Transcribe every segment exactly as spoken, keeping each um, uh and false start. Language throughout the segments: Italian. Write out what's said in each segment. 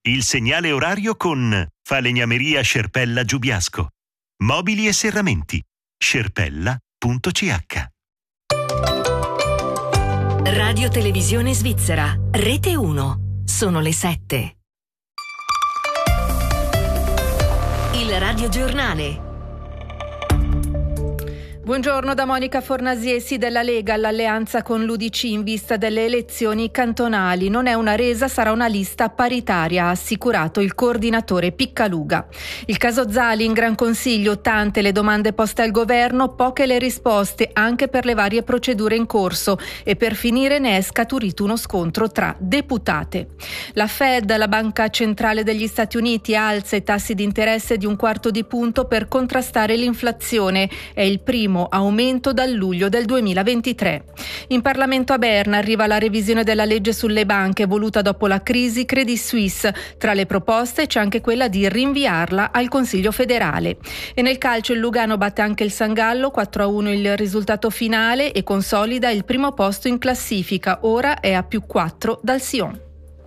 Il segnale orario con Falegnameria Scerpella Giubiasco. Mobili e serramenti. scerpella punto c h. Radio Televisione Svizzera, Rete uno. Sono le sette. Il radiogiornale. Buongiorno da Monica Fornasiesi della Lega all'alleanza con l'U D C in vista delle elezioni cantonali. Non è una resa, sarà una lista paritaria, ha assicurato il coordinatore Piccaluga. Il caso Zali in Gran Consiglio, tante le domande poste al governo, poche le risposte anche per le varie procedure in corso e per finire ne è scaturito uno scontro tra deputate. La Fed, la Banca Centrale degli Stati Uniti, alza i tassi di interesse di un quarto di punto per contrastare l'inflazione. È il primo aumento dal luglio del duemilaventitré. In Parlamento a Berna arriva la revisione della legge sulle banche voluta dopo la crisi Credit Suisse. Tra le proposte c'è anche quella di rinviarla al Consiglio federale. E nel calcio il Lugano batte anche il San Gallo, quattro a uno il risultato finale e consolida il primo posto in classifica. Ora è a più quattro dal Sion.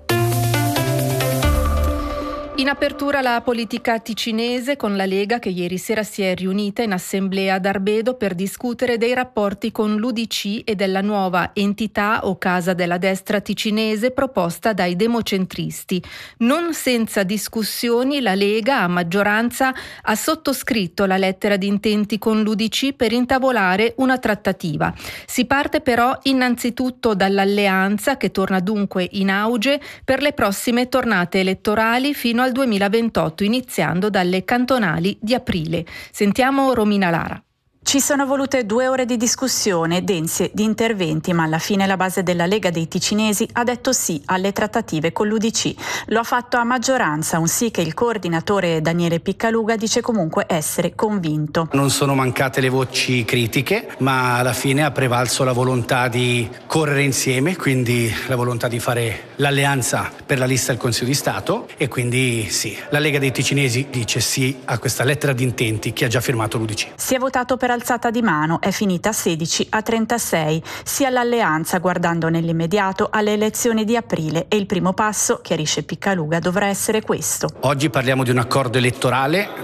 In apertura la politica ticinese con la Lega che ieri sera si è riunita in assemblea ad Arbedo per discutere dei rapporti con l'U D C e della nuova entità o casa della destra ticinese proposta dai democentristi. Non senza discussioni la Lega a maggioranza ha sottoscritto la lettera di intenti con l'U D C per intavolare una trattativa. Si parte però innanzitutto dall'alleanza che torna dunque in auge per le prossime tornate elettorali fino al duemilaventotto, iniziando dalle cantonali di aprile. Sentiamo Romina Lara. Ci sono volute due ore di discussione, dense di interventi, ma alla fine la base della Lega dei ticinesi ha detto sì alle trattative con l'U D C. Lo ha fatto a maggioranza, un sì che il coordinatore Daniele Piccaluga dice comunque essere convinto. Non sono mancate le voci critiche, ma alla fine ha prevalso la volontà di correre insieme, quindi la volontà di fare l'alleanza per la lista del Consiglio di Stato e quindi sì, la Lega dei ticinesi dice sì a questa lettera di intenti che ha già firmato l'U D C. Si è votato per alzata di mano, è finita sedici a trentasei, sia l'alleanza guardando nell'immediato alle elezioni di aprile e il primo passo, chiarisce Piccaluga, dovrà essere questo. Oggi parliamo di un accordo elettorale